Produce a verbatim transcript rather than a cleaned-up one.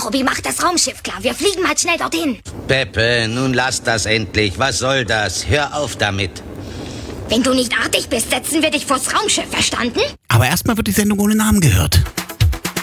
Robby macht das Raumschiff klar. Wir fliegen mal schnell dorthin. Peppe, nun lass das endlich. Was soll das? Hör auf damit. Wenn du nicht artig bist, setzen wir dich vors Raumschiff, verstanden? Aber erstmal wird die Sendung ohne Namen gehört.